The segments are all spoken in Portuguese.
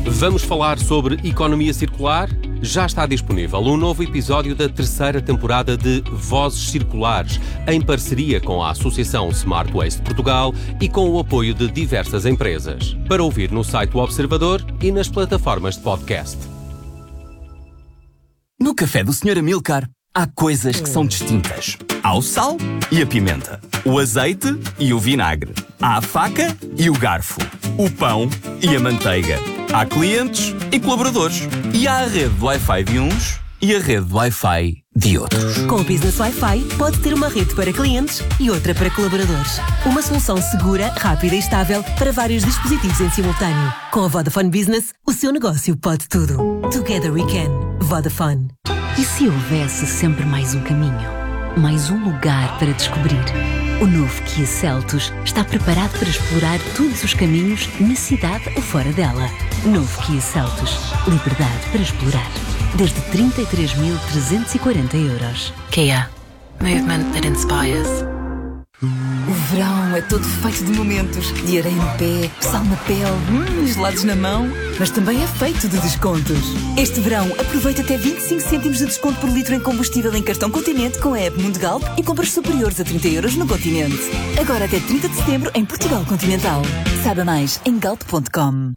Vamos falar sobre economia circular? Já está disponível um novo episódio da terceira temporada de Vozes Circulares, em parceria com a Associação Smart Waste Portugal e com o apoio de diversas empresas. Para ouvir no site do Observador e nas plataformas de podcast. No café do Sr. Amilcar, há coisas que são distintas. Há o sal e a pimenta, o azeite e o vinagre, há a faca e o garfo, o pão e a manteiga. Há clientes e colaboradores. E há a rede de Wi-Fi de uns e a rede de Wi-Fi de outros. Com o Business Wi-Fi, pode ter uma rede para clientes e outra para colaboradores. Uma solução segura, rápida e estável para vários dispositivos em simultâneo. Com a Vodafone Business, o seu negócio pode tudo. Together we can. Vodafone. E se houvesse sempre mais um caminho? Mais um lugar para descobrir? O novo Kia Seltos está preparado para explorar todos os caminhos na cidade ou fora dela. Novo Kia Seltos. Liberdade para explorar. Desde 33.340 €. Kia. Movement that inspires. O verão é todo feito de momentos, de areia no pé, sal na pele, gelados na mão, mas também é feito de descontos. Este verão, aproveita até 25 cêntimos de desconto por litro em combustível em cartão Continente com a app Mundo Galp e compras superiores a 30 € no Continente. Agora até 30 de setembro em Portugal Continental. Saiba mais em galp.com.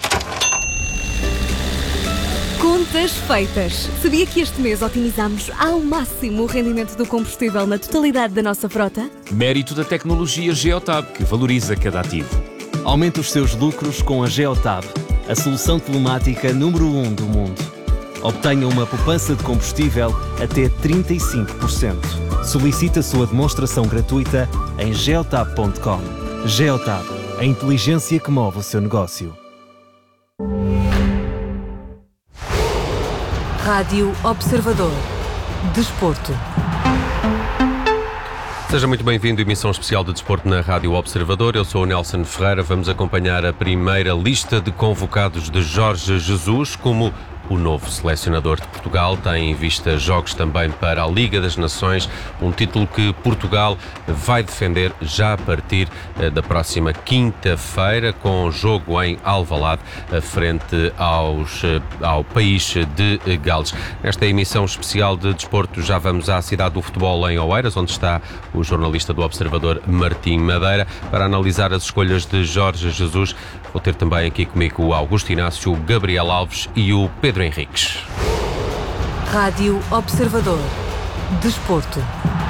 Contas feitas. Sabia que este mês otimizamos ao máximo o rendimento do combustível na totalidade da nossa frota? Mérito da tecnologia Geotab, que valoriza cada ativo. Aumente os seus lucros com a Geotab, a solução telemática número 1 do mundo. Obtenha uma poupança de combustível até 35%. Solicite a sua demonstração gratuita em geotab.com. Geotab, a inteligência que move o seu negócio. Rádio Observador. Desporto. Seja muito bem-vindo à emissão especial de desporto na Rádio Observador. Eu sou o Nelson Ferreira. Vamos acompanhar a primeira lista de convocados de Jorge Jesus como o novo selecionador de Portugal. Tem em vista jogos também para a Liga das Nações, um título que Portugal vai defender já a partir da quinta-feira, com jogo em Alvalade, frente ao país de Gales. Nesta emissão especial de desporto já vamos à cidade do futebol em Oeiras, onde está o jornalista do Observador Martim Madeira, para analisar as escolhas de Jorge Jesus. Vou ter também aqui comigo o Augusto Inácio, o Gabriel Alves e o Pedro Henriques. Rádio Observador. Desporto.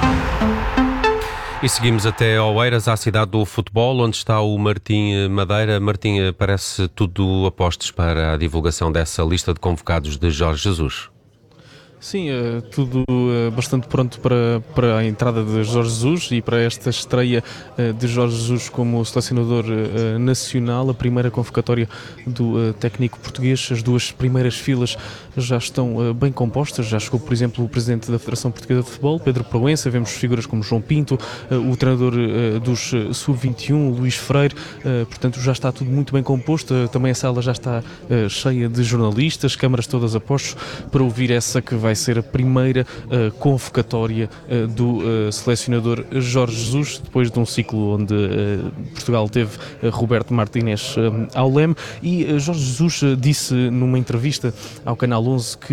E seguimos até Oeiras, à cidade do futebol, onde está o Martim Madeira. Martim, parece tudo apostos para a divulgação dessa lista de convocados de Jorge Jesus. Sim, tudo bastante pronto para a entrada de Jorge Jesus e para esta estreia de Jorge Jesus como selecionador nacional, a primeira convocatória do técnico português. As duas primeiras filas já estão bem compostas. Já chegou, por exemplo, o presidente da Federação Portuguesa de Futebol, Pedro Proença. Vemos figuras como João Pinto, o treinador dos Sub-21, Luís Freire. Portanto, já está tudo muito bem composto. Também a sala já está cheia de jornalistas, câmaras todas a postos para ouvir essa que vai ser a primeira convocatória do selecionador Jorge Jesus, depois de um ciclo onde Portugal teve Roberto Martínez ao leme. E Jorge Jesus disse numa entrevista ao Canal 11 que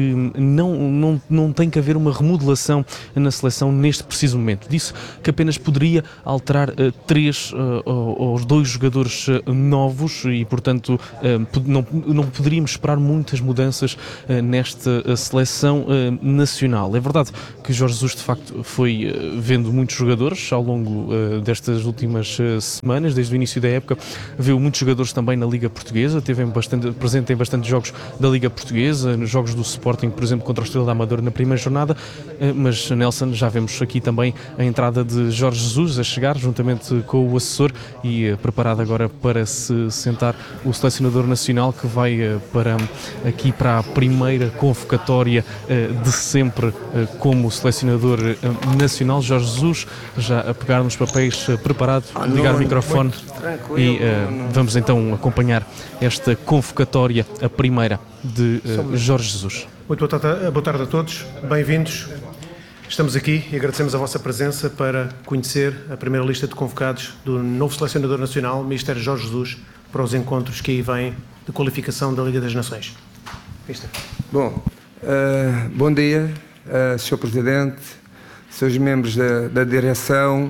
não tem que haver uma remodelação na seleção neste preciso momento. Disse que apenas poderia alterar 3 ou 2 jogadores novos e, portanto, não poderíamos esperar muitas mudanças nesta seleção nacional. É verdade que Jorge Jesus, de facto, foi vendo muitos jogadores ao longo destas últimas semanas, desde o início da época. Viu muitos jogadores também na Liga Portuguesa, esteve presente em bastante jogos da Liga Portuguesa, nos jogos do Sporting, por exemplo, contra o Estrela da Amadora na primeira jornada, mas, Nelson, já vemos aqui também a entrada de Jorge Jesus a chegar, juntamente com o assessor, e preparado agora para se sentar o selecionador nacional, que vai para a primeira convocatória de sempre como selecionador nacional. Jorge Jesus já a pegar nos papéis, preparado, ligar o microfone e vamos então acompanhar esta convocatória, a primeira de Jorge Jesus. Muito boa tarde a todos, bem-vindos. Estamos aqui e agradecemos a vossa presença para conhecer a primeira lista de convocados do novo selecionador nacional, Mister Jorge Jesus, para os encontros que aí vêm de qualificação da Liga das Nações. Mister. Bom, bom dia, Sr. Presidente, Srs. membros da direção,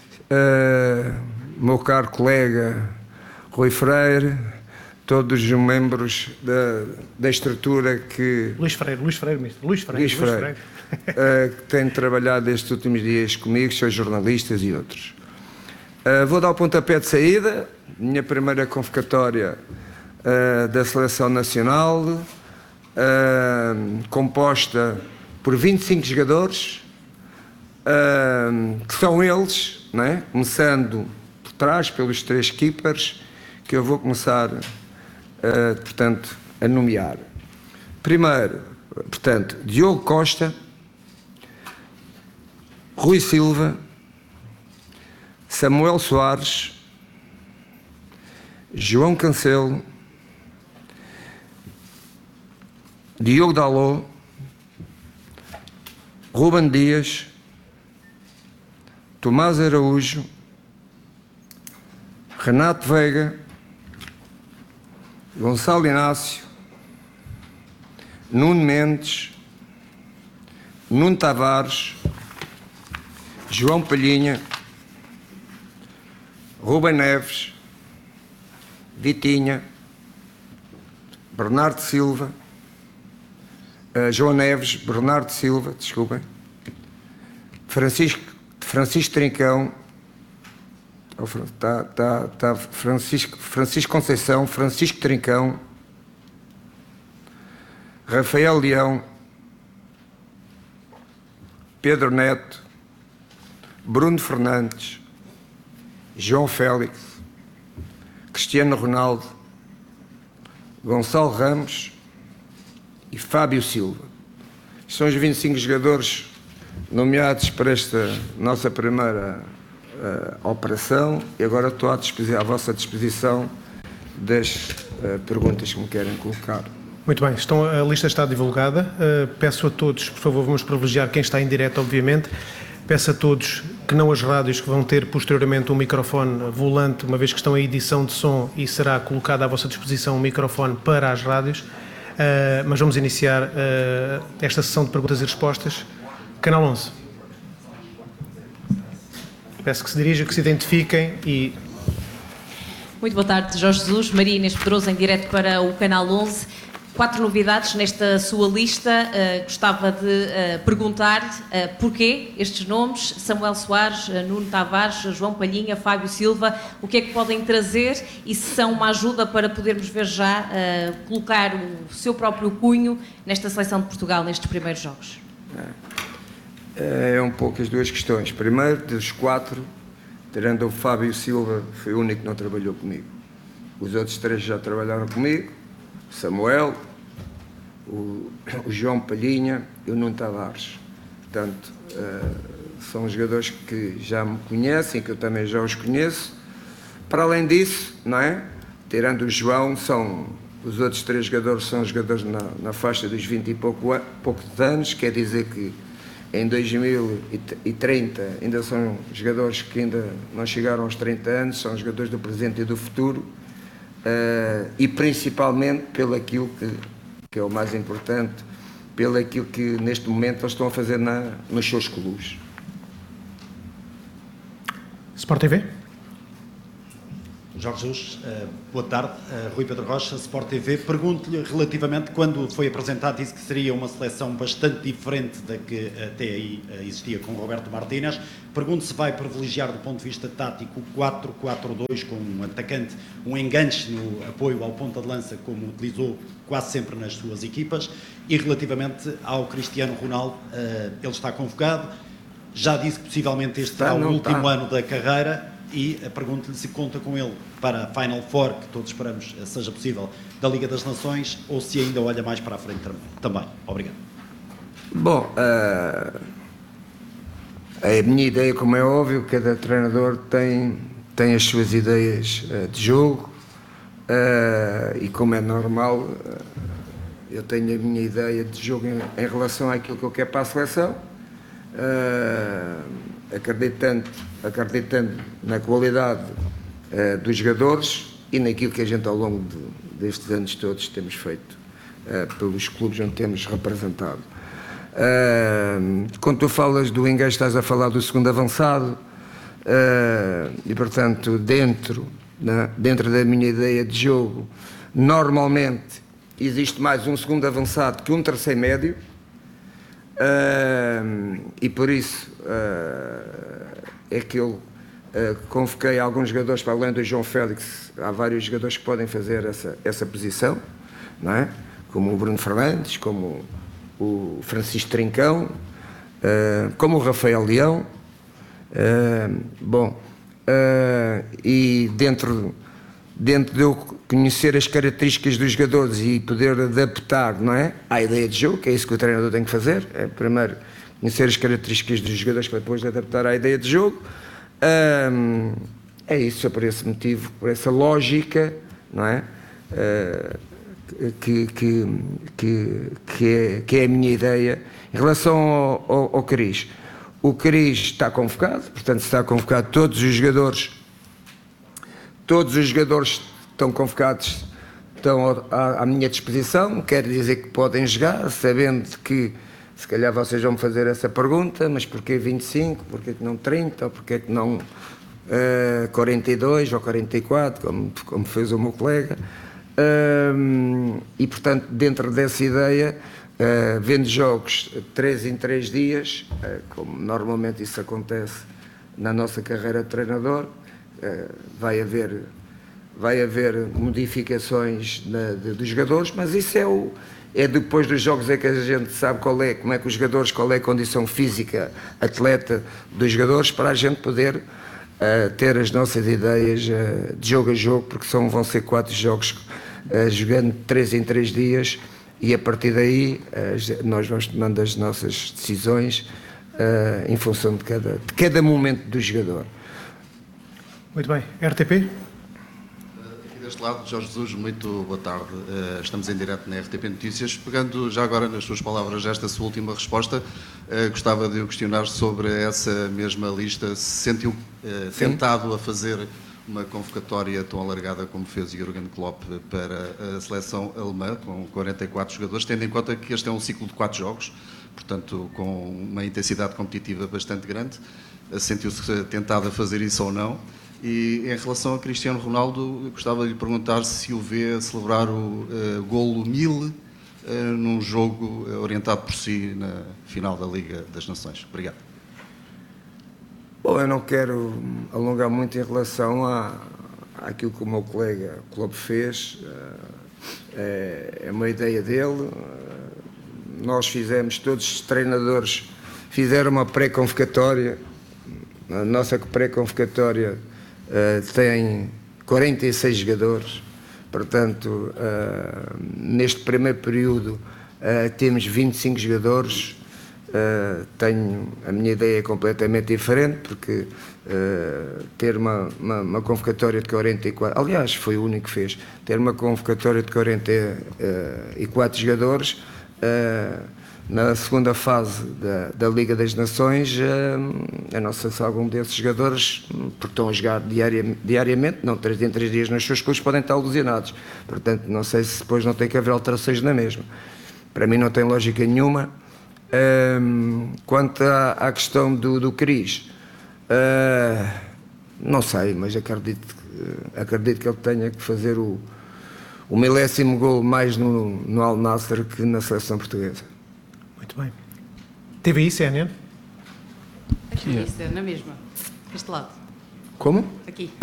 meu caro colega Rui Freire, todos os membros da estrutura que... Luís Freire, mister. Que têm trabalhado estes últimos dias comigo, seus jornalistas e outros. Vou dar o pontapé de saída, minha primeira convocatória da Seleção Nacional, composta por 25 jogadores, que são eles, não é? Começando por trás, pelos 3 keepers, que eu vou começar, portanto, a nomear. Primeiro, portanto, Diogo Costa, Rui Silva, Samuel Soares, João Cancelo, Diogo Dalot, Ruben Dias, Tomás Araújo, Renato Veiga, Gonçalo Inácio, Nuno Mendes, Nuno Tavares, João Palhinha, Ruben Neves, Vitinha, Bernardo Silva, João Neves, Bernardo Silva, desculpem, Francisco Trincão, Francisco Conceição, Francisco Trincão, Rafael Leão, Pedro Neto, Bruno Fernandes, João Félix, Cristiano Ronaldo, Gonçalo Ramos e Fábio Silva. São os 25 jogadores nomeados para esta nossa primeira operação e agora estou à vossa disposição das perguntas que me querem colocar. Muito bem, a lista está divulgada. Peço a todos, por favor, vamos privilegiar quem está em direto, obviamente. Peço a todos que não as rádios, que vão ter posteriormente um microfone volante, uma vez que estão em edição de som e será colocado à vossa disposição um microfone para as rádios. Mas vamos iniciar esta sessão de perguntas e respostas. Canal 11. Peço que se dirijam, que se identifiquem e... Muito boa tarde, Jorge Jesus, Maria Inês Pedroso, em direto para o Canal 11. 4 novidades nesta sua lista. Gostava de perguntar porquê estes nomes: Samuel Soares, Nuno Tavares, João Palhinha, Fábio Silva. O que é que podem trazer e se são uma ajuda para podermos ver já colocar o seu próprio cunho nesta seleção de Portugal, nestes primeiros jogos? É um pouco as duas questões. Primeiro, dos 4, tirando o Fábio Silva, foi o único que não trabalhou comigo. Os outros 3 já trabalharam comigo: Samuel, o João Palhinha e o Nuno Tavares. Portanto, são jogadores que já me conhecem, que eu também já os conheço. Para além disso, não é? Tirando o João, os outros 3 jogadores são jogadores na faixa dos 20 e poucos anos, quer dizer que em 2030 ainda são jogadores que ainda não chegaram aos 30 anos, são jogadores do presente e do futuro. E principalmente pelo aquilo que é o mais importante, pelo aquilo que neste momento eles estão a fazer nos seus clubes. Sport TV. Jorge Jesus, boa tarde. Rui Pedro Rocha, Sport TV. Pergunto-lhe relativamente, quando foi apresentado, disse que seria uma seleção bastante diferente da que até aí existia com Roberto Martínez. Pergunto se vai privilegiar, do ponto de vista tático, o 4-4-2 com um atacante, um enganche no apoio ao ponta de lança, como utilizou quase sempre nas suas equipas. E relativamente ao Cristiano Ronaldo, ele está convocado, já disse que possivelmente este será o último ano da carreira. E pergunto-lhe se conta com ele para a Final Four, que todos esperamos seja possível, da Liga das Nações, ou se ainda olha mais para a frente também. Obrigado. Bom, a minha ideia, como é óbvio, cada treinador tem as suas ideias de jogo e, como é normal, eu tenho a minha ideia de jogo em relação àquilo que eu quero para a seleção. Acreditando na qualidade dos jogadores e naquilo que a gente ao longo destes anos todos que temos feito pelos clubes onde temos representado. Quando tu falas do Engueijo, estás a falar do segundo avançado, e portanto dentro da minha ideia de jogo, normalmente existe mais um segundo avançado que um terceiro médio, e por isso é que eu convoquei alguns jogadores, para além do João Félix, há vários jogadores que podem fazer essa posição, não é? Como o Bruno Fernandes, como o Francisco Trincão, como o Rafael Leão. E dentro de eu conhecer as características dos jogadores e poder adaptar, não é, à ideia de jogo, que é isso que o treinador tem que fazer, é primeiro conhecer as características dos jogadores para depois adaptar à ideia de jogo. É isso, é por esse motivo, por essa lógica, não é, que é a minha ideia. Em relação ao Cris, o Cris está convocado, portanto está convocado todos os jogadores estão convocados, estão à minha disposição, quer dizer que podem jogar, sabendo que se calhar vocês vão me fazer essa pergunta, mas porquê 25, porquê que não 30, ou porquê que não 42 ou 44, como fez o meu colega, e portanto dentro dessa ideia, vendo jogos 3 em 3 dias, como normalmente isso acontece na nossa carreira de treinador, vai haver modificações dos jogadores, mas isso é depois dos jogos é que a gente sabe como é que os jogadores, qual é a condição física, atleta dos jogadores, para a gente poder ter as nossas ideias de jogo a jogo, porque vão ser 4 jogos jogando 3 em 3 dias, e a partir daí nós vamos tomando as nossas decisões em função de cada momento do jogador. Muito bem. RTP? Deste lado, Jorge Jesus, muito boa tarde. Estamos em direto na RTP Notícias. Pegando já agora nas suas palavras esta sua última resposta, gostava de o questionar sobre essa mesma lista. Se sentiu tentado a fazer uma convocatória tão alargada como fez Jürgen Klopp para a seleção alemã, com 44 jogadores, tendo em conta que este é um ciclo de 4 jogos, portanto com uma intensidade competitiva bastante grande? Sentiu-se tentado a fazer isso ou não? E em relação a Cristiano Ronaldo, gostava de lhe perguntar se o vê celebrar o golo 1000 num jogo orientado por si na final da Liga das Nações. Obrigado. Bom, eu não quero alongar muito em relação àquilo que o meu colega Klopp fez. É uma ideia dele. Nós todos os treinadores fizeram uma pré-convocatória. A nossa pré-convocatória tem 46 jogadores, portanto, neste primeiro período temos 25 jogadores. A minha ideia é completamente diferente, porque ter uma convocatória de 44, aliás, foi o único que fez, ter uma convocatória de 44 jogadores, na segunda fase da Liga das Nações, eu não sei se algum desses jogadores, porque estão a jogar diariamente, não 3 em 3 dias nos seus clubes, podem estar alusionados. Portanto, não sei se depois não tem que haver alterações na mesma. Para mim não tem lógica nenhuma. Quanto à questão do Cris, não sei, mas acredito que ele tenha que fazer o 1000º gol mais no Al Nassr que na seleção portuguesa. Muito bem. TVI, CNN? Aqui, isso é na mesma. Este lado. Como? Aqui.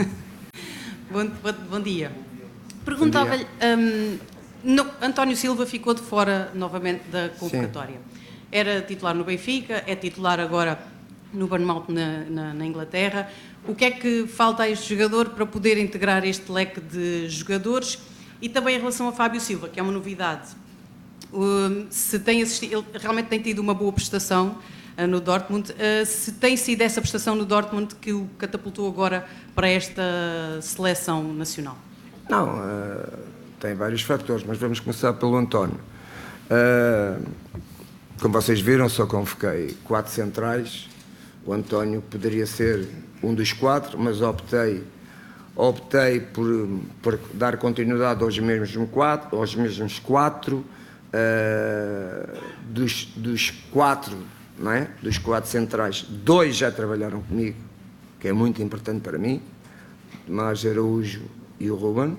Bom dia. Perguntava-lhe, António Silva ficou de fora novamente da convocatória. Sim. Era titular no Benfica, é titular agora no Bournemouth na Inglaterra. O que é que falta a este jogador para poder integrar este leque de jogadores? E também em relação a Fábio Silva, que é uma novidade. Se tem assistido, ele realmente tem tido uma boa prestação no Dortmund. Se tem sido essa prestação no Dortmund que o catapultou agora para esta seleção nacional? Não, tem vários fatores, mas vamos começar pelo António. Como vocês viram, só convoquei 4 centrais. O António poderia ser um dos 4, mas optei optei por dar continuidade aos mesmos quatro. Dos quatro, não é? Dos quatro centrais, 2 já trabalharam comigo, que é muito importante para mim, Tomás Araújo e o Ruben,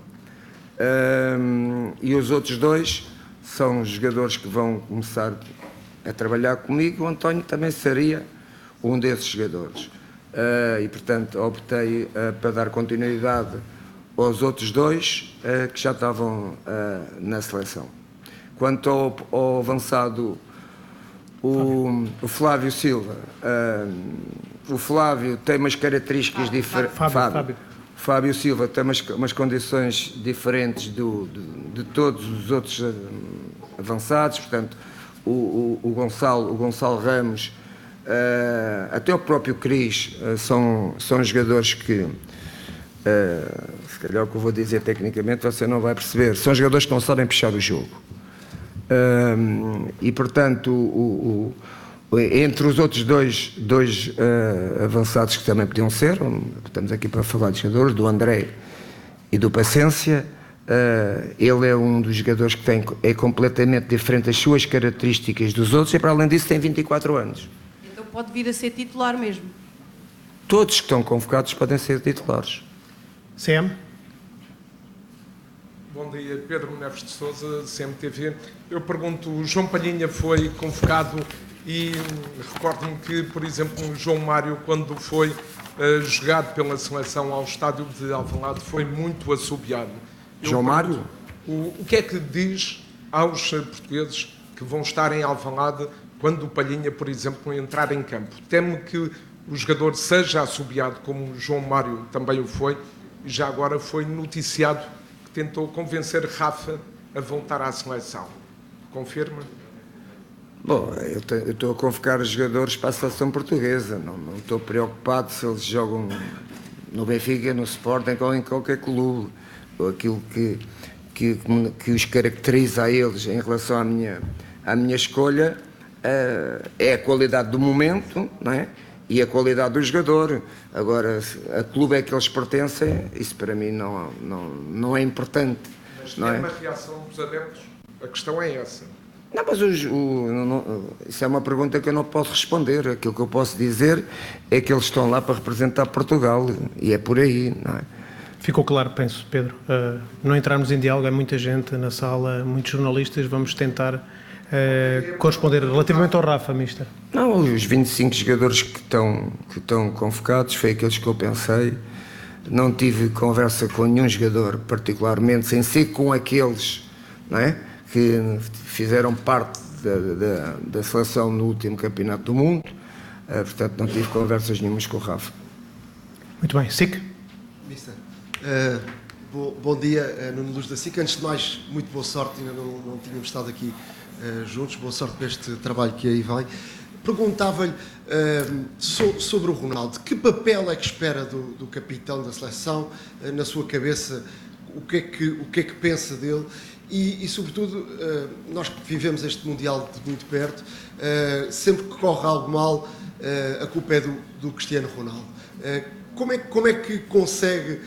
e os outros 2 são jogadores que vão começar a trabalhar comigo. O António também seria um desses jogadores, e portanto optei para dar continuidade aos outros 2 que já estavam na seleção. Quanto ao avançado, o Flávio Silva, o Flávio tem umas características diferentes. Fábio Silva tem umas condições diferentes de todos os outros avançados, portanto, o Gonçalo Ramos, até o próprio Cris, são jogadores que, se calhar o que eu vou dizer tecnicamente você não vai perceber, são jogadores que não sabem puxar o jogo. E portanto entre os outros dois avançados que também podiam ser, estamos aqui para falar de jogadores, do André e do Paciência, ele é um dos jogadores que é completamente diferente das suas características dos outros e para além disso tem 24 anos. Então pode vir a ser titular mesmo? Todos que estão convocados podem ser titulares. CM? Bom dia, Pedro Neves de Sousa, CMTV. Eu pergunto, o João Palhinha foi convocado e recordo-me que, por exemplo, o João Mário, quando foi jogado pela seleção ao estádio de Alvalade, foi muito assobiado. João Mário? O que é que diz aos portugueses que vão estar em Alvalade quando o Palhinha, por exemplo, entrar em campo? Teme que o jogador seja assobiado, como o João Mário também o foi, e já agora foi noticiado tentou convencer Rafa a voltar à seleção. Confirma? Bom, eu estou a convocar os jogadores para a seleção portuguesa. Não estou preocupado se eles jogam no Benfica, no Sporting ou em qualquer clube. Aquilo que os caracteriza a eles em relação à minha escolha é a qualidade do momento, não é? E a qualidade do jogador. Agora, a clube é que eles pertencem, isso para mim não é importante. Mas não tem é? uma reação dos adeptos? A questão é essa. Não, mas isso é uma pergunta que eu não posso responder. Aquilo que eu posso dizer é que eles estão lá para representar Portugal e é por aí, não é? Ficou claro, penso, Pedro. Não entrarmos em diálogo, há muita gente na sala, muitos jornalistas, vamos tentar corresponder relativamente ao Rafa, mister. Não, os 25 jogadores que estão convocados foi aqueles que eu pensei. Não tive conversa com nenhum jogador particularmente, sem ser com aqueles, não é, que fizeram parte da seleção no último campeonato do mundo. Portanto, não tive conversas nenhumas com o Rafa. Muito bem. SIC? Mister, bom dia, Nuno Luz da SIC. Antes de mais, muito boa sorte, ainda não tínhamos estado aqui juntos, boa sorte para este trabalho que aí vem. Perguntava-lhe sobre o Ronaldo, que papel é que espera do capitão da seleção, na sua cabeça, o que é que pensa dele e sobretudo, nós que vivemos este Mundial de muito perto, sempre que corre algo mal, a culpa é do Cristiano Ronaldo. Como é que consegue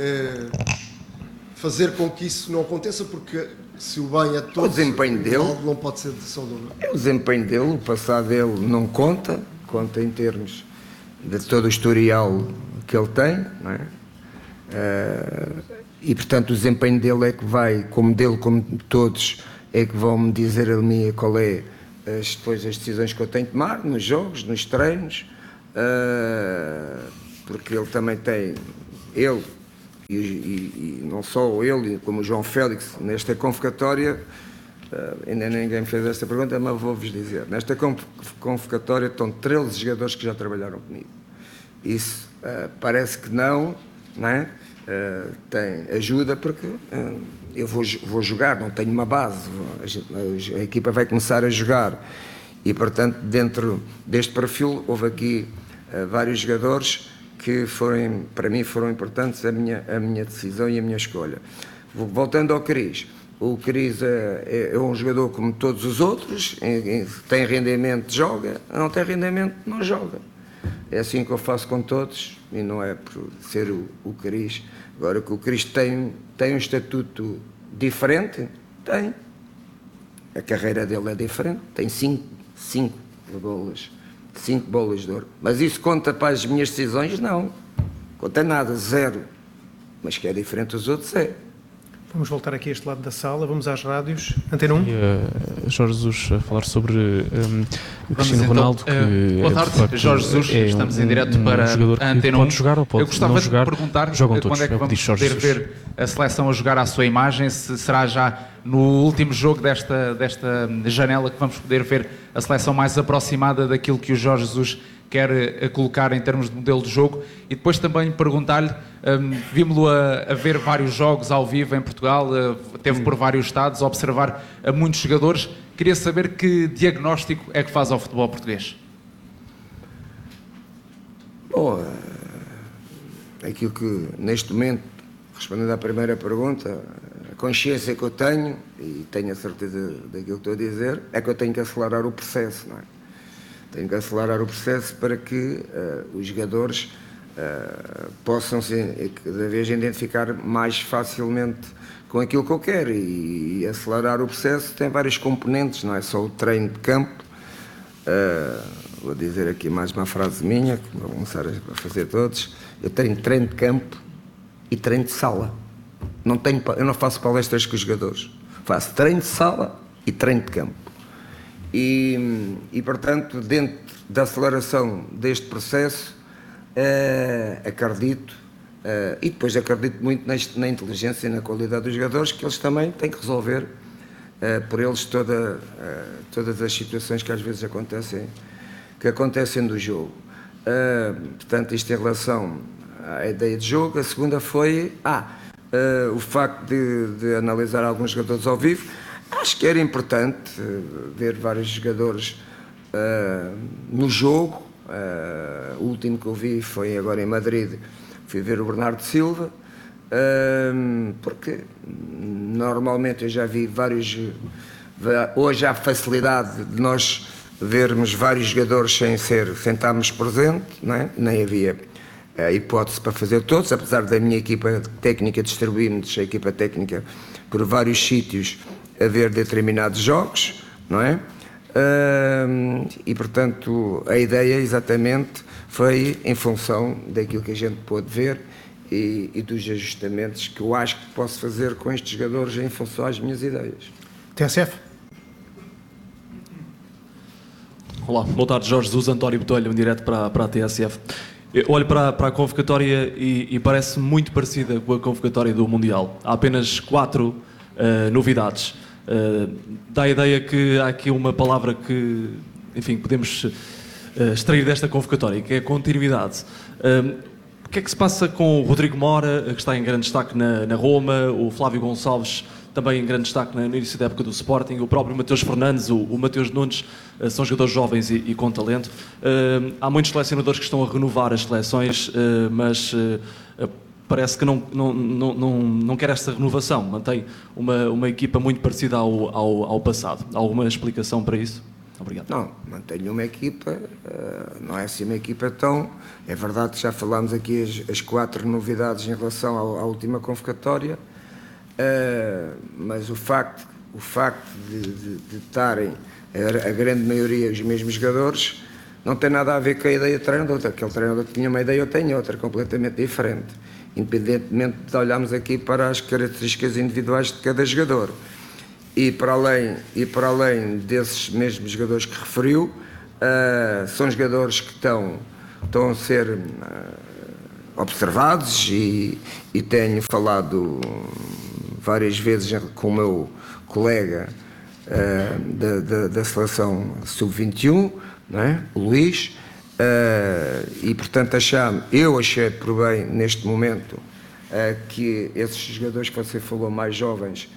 fazer com que isso não aconteça? Porque se o bem é todo, o desempenho dele não pode ser de São Dono. O desempenho dele, o passado dele não conta em termos de todo o historial que ele tem, não é? E portanto o desempenho dele é que vai, como todos, é que vão me dizer a mim qual é depois as decisões que eu tenho de tomar, nos jogos, nos treinos, porque ele também tem, e não só ele, como o João Félix, nesta convocatória, ainda ninguém me fez esta pergunta, mas vou-vos dizer, nesta convocatória estão 13 jogadores que já trabalharam comigo. Isso parece que não é? Tem ajuda porque eu vou jogar, não tenho uma base, a equipa vai começar a jogar e portanto dentro deste perfil houve aqui vários jogadores que para mim foram importantes a minha decisão e a minha escolha. Voltando ao Cris, o Cris é um jogador como todos os outros, tem rendimento, joga, não tem rendimento, não joga. É assim que eu faço com todos e não é por ser o Cris, Agora que o Cristo tem um estatuto diferente, tem. A carreira dele é diferente, tem 5 bolas de ouro. Mas isso conta para as minhas decisões? Não. Conta nada, 0. Mas que é diferente dos outros, é. Vamos voltar aqui a este lado da sala, vamos às rádios. Antena 1. Jorge Jesus a falar sobre Cristiano Ronaldo. Boa tarde, Jorge Jesus. Estamos em direto para a Antena 1. Pode jogar ou pode Eu gostava não jogar, de perguntar jogam quando todos, é que vamos poder ver a seleção a jogar à sua imagem, se será já no último jogo desta janela que vamos poder ver a seleção mais aproximada daquilo que o Jorge Jesus quer colocar em termos de modelo de jogo. E depois também perguntar-lhe, vimos-lo a ver vários jogos ao vivo em Portugal, teve por vários estados, a observar a muitos jogadores. Queria saber que diagnóstico é que faz ao futebol português. Bom, aquilo que neste momento, respondendo à primeira pergunta, a consciência que eu tenho, e tenho a certeza daquilo que estou a dizer, é que eu tenho que acelerar o processo, não é? Tenho que acelerar o processo para que os jogadores possam se cada vez identificar mais facilmente com aquilo que eu quero, e acelerar o processo tem vários componentes, não é só o treino de campo. Vou dizer aqui mais uma frase minha, que vou começar a fazer todos. Eu tenho treino de campo e treino de sala. Eu não faço palestras com os jogadores, faço treino de sala e treino de campo. E portanto, dentro da aceleração deste processo, acredito, e depois acredito muito na inteligência e na qualidade dos jogadores, que eles também têm que resolver por eles todas as situações que às vezes acontecem do jogo. Portanto, isto em relação à ideia de jogo. A segunda foi o facto de analisar alguns jogadores ao vivo. Acho que era importante ver vários jogadores no jogo. O último que eu vi foi agora em Madrid, fui ver o Bernardo Silva, porque normalmente eu já vi vários. Hoje há facilidade de nós vermos vários jogadores sem estarmos presentes, não é? Nem havia a hipótese para fazer todos, apesar da minha equipa técnica distribuir-nos, a equipa técnica, por vários sítios, a ver determinados jogos, não é? E portanto a ideia exatamente foi em função daquilo que a gente pôde ver e dos ajustamentos que eu acho que posso fazer com estes jogadores em função às minhas ideias. TSF. Olá, boa tarde, Jorge Jesus, António Botelho, em direto para a TSF. Eu olho para a convocatória e parece muito parecida com a convocatória do Mundial. Há apenas 4 novidades. Dá a ideia que há aqui uma palavra que, enfim, podemos extrair desta convocatória, que é a continuidade. O que é que se passa com o Rodrigo Mora, que está em grande destaque na Roma, o Flávio Gonçalves também em grande destaque no início da época do Sporting, o próprio Mateus Fernandes, o Mateus Nunes, são jogadores jovens e com talento. Há muitos selecionadores que estão a renovar as seleções, mas parece que não quer esta renovação, mantém uma equipa muito parecida ao passado. Há alguma explicação para isso? Obrigado. Não, mantenho uma equipa, não é assim uma equipa tão... É verdade que já falámos aqui as 4 novidades em relação à última convocatória, mas o facto de estarem a grande maioria os mesmos jogadores não tem nada a ver com a ideia do treinador. Aquele treinador tinha uma ideia, eu tenho outra, completamente diferente, independentemente de olharmos aqui para as características individuais de cada jogador. E para além desses mesmos jogadores que referiu, são jogadores que estão a ser observados e tenho falado várias vezes com o meu colega da seleção sub-21, não é? O Luís, e portanto eu achei por bem neste momento que esses jogadores que você falou mais jovens